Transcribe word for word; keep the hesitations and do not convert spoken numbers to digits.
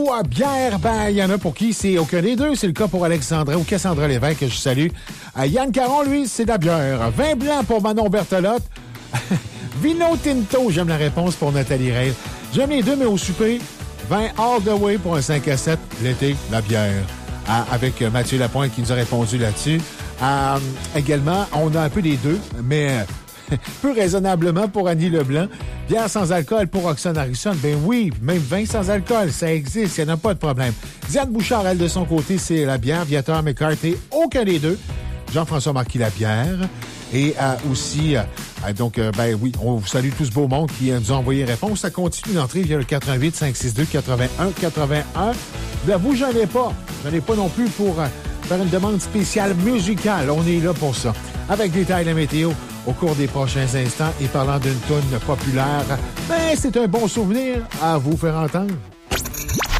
ou à bière, ben, il y en a pour qui c'est aucun des deux. C'est le cas pour Alexandra ou Cassandra Lévesque, que je salue. Euh, Yann Caron, lui, c'est de la bière. Vin blanc pour Manon Bertolotte. Vino Tinto, j'aime la réponse pour Nathalie Rey. J'aime les deux, mais au souper, vin all the way pour un cinq à sept. L'été, la bière. Euh, avec Mathieu Lapointe qui nous a répondu là-dessus. Euh, également, on a un peu des deux, mais... peu raisonnablement pour Annie Leblanc. Bière sans alcool pour Roxane Harrison. Ben oui, même vin sans alcool, ça existe, il n'y en a pas de problème. Diane Bouchard, elle, de son côté, c'est la bière. Viateur McCarthy, aucun des deux. Jean-François Marquis, la bière. Et euh, aussi, euh, donc, euh, ben oui, on vous salue tout ce beau monde qui euh, nous a envoyé réponse. Ça continue d'entrer via le quatre-vingt-huit cinq six deux quatre-vingt-un quatre-vingt-un. Ben vous, j'en ai pas. J'en ai pas non plus pour euh, faire une demande spéciale musicale. On est là pour ça. Avec détails la météo au cours des prochains instants et parlant d'une toune populaire, ben c'est un bon souvenir à vous faire entendre.